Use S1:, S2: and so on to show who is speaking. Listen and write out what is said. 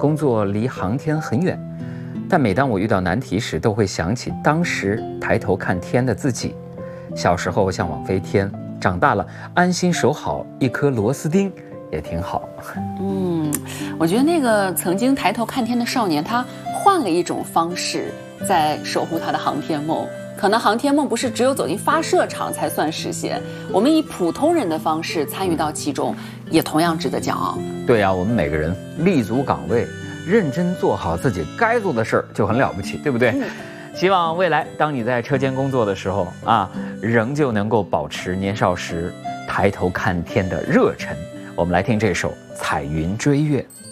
S1: 工作离航天很远，但每当我遇到难题时，都会想起当时抬头看天的自己。小时候向往飞天，长大了安心守好一颗螺丝钉也挺好。
S2: 我觉得那个曾经抬头看天的少年，他换了一种方式在守护他的航天梦。可能航天梦不是只有走进发射场才算实现，我们以普通人的方式参与到其中，也同样值得骄傲。
S1: 对呀，我们每个人立足岗位，认真做好自己该做的事儿，就很了不起，对不对？希望未来当你在车间工作的时候仍旧能够保持年少时抬头看天的热忱。我们来听这首《彩云追月》。